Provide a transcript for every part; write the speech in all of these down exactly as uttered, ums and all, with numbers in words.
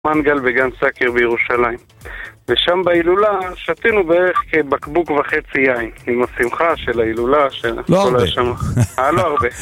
מנגל בגן סאקר בירושלים. ושם בהילולה שתינו בערך כבקבוק וחצי יין, עם השמחה של ההילולה. לא הרבה. אה, לא הרבה.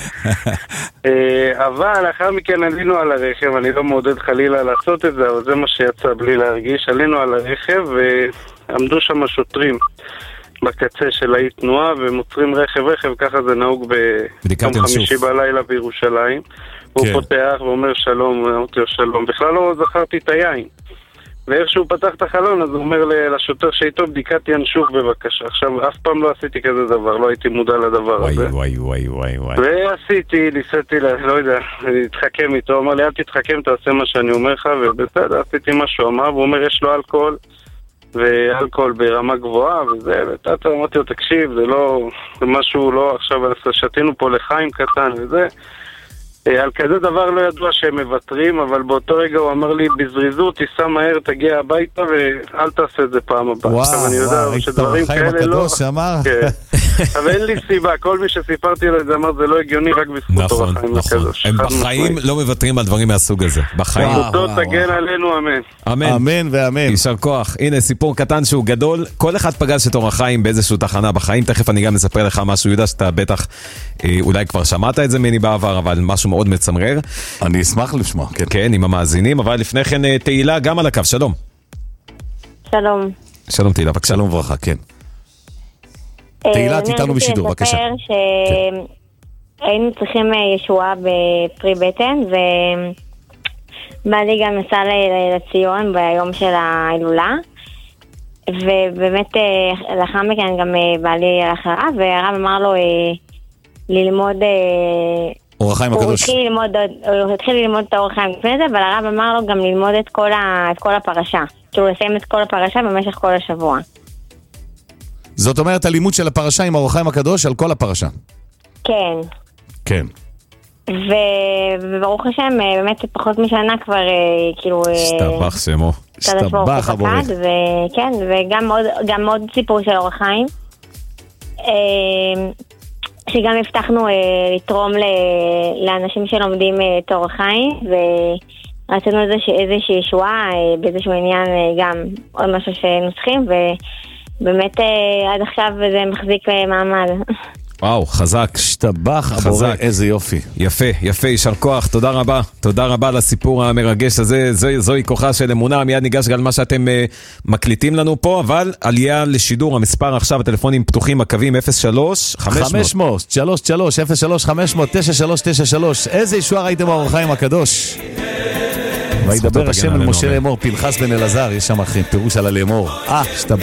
אבל לאחר מכן עלינו על הרכב, אני לא מעודד חלילה לעשות את זה, אבל זה מה שיצא בלי להרגיש. עלינו על הרכב ועמדו שם שוטרים בקצה של האי תנועה, ומוצרים רכב רכב, ככה זה נהוג ביום חמישי בלילה בירושלים. הוא פותח ואומר שלום, אמרתי לו שלום, בכלל לא זכרתי את היין. ואיך שהוא פתח את החלון, אז הוא אומר לשוטר שאיתו, בדיקת ינשוף בבקשה. עכשיו, אף פעם לא עשיתי כזה דבר, לא הייתי מודע לדבר הזה. וואי, וואי, וואי, וואי. ועשיתי, ניסיתי, לא יודע, להתחכם איתו, הוא אמר לי, אל תתחכם, תעשה מה שאני אומר לך, ובסדר, עשיתי מה שהוא אמר, והוא אומר, יש לו אלכוהול, ואלכוהול ברמה גבוהה, וזה, ותתה, אמרתי לו, תקשיב, זה לא, זה משהו לא, עכשיו שתינו פה לחיים קטן, וזה, על כזה דבר לא ידוע שהם מבטרים, אבל באותו רגע הוא אמר לי, בזריזות, תיסע מהר, תגיע הביתה, ואל תעשה את זה פעם הבאה. וואו, וואו, שדברים כאלה לא... אבל אין לי סיבה, כל מי שסיפרתי לו את זה אמר, זה לא הגיוני, רק בזכות אור החיים הקדוש. הם בחיים לא מבטרים על דברים מהסוג הזה. בחיים. זכותו תגן עלינו, אמן. אמן. אמן ואמן. יישר כוח. הנה, סיפור קטן שהוא גדול. כל אחד פגש את אור החיים באיזשהו תחנה בחיים. תכף אני גם אספר לך משהו, יהודה, שאתה בטח, אולי כבר שמעת את זה ממני בעבר, אבל משהו מאוד מצמרר. אני אשמח לשמוע, כן. כן, עם המאזינים, אבל לפני כן תהילה גם על הקו. שלום. שלום. שלום תהילה, בבקשה. שלום וברכה, כן. תהילה, תיתנו בשידור, בבקשה. אני רוצה לספר שהיינו צריכים ישועה בפרי בטן, ובעלי גם נסע לציון ביום של ההילולה, ובאמת לאחר מכן גם בעלי הלך לרב, והרב אמר לו ללמוד... אור החיים הקדוש. הוא התחיל ללמוד, הוא התחיל ללמוד את האור החיים לפני זה, אבל הרב אמר לו גם ללמוד את כל, ה, את כל הפרשה. כאילו לסיים את כל הפרשה במשך כל השבוע. זאת אומרת, הלימוד של הפרשה עם האור החיים הקדוש על כל הפרשה. כן. כן. ו... וברוך השם, באמת פחות משנה כבר, כאילו... שתבח שמו. שתבח הבורך. וכן, וגם עוד, גם עוד סיפור של אור החיים. שגם הבטחנו אה, לתרום ל, לאנשים שלומדים אה, תור החיים, ורצינו איזוש, איזושהי ישועה, אה, באיזשהו עניין אה, גם עוד משהו שנוסחים, ובאמת אה, עד עכשיו זה מחזיק אה, מעמד. וואו, חזק. שתבח הבורא, איזה יופי. יפה, יפה, יישר כוח, תודה רבה. תודה רבה לסיפור המרגש הזה, זו, זוהי כוחה של אמונה. מיד ניגש גם מה שאתם uh, מקליטים לנו פה, אבל עלייה לשידור, המספר עכשיו, הטלפונים פתוחים, הקווים אפס שלוש חמש מאות שלוש שלוש אפס שלוש חמש מאות תשע שלוש תשע שלוש. איזה ישועה ראיתם באור החיים הקדוש? וידבר השם אל משה לאמור, פנחס בן אלעזר, יש שם פירוש על הלאמור. אה, שתבח.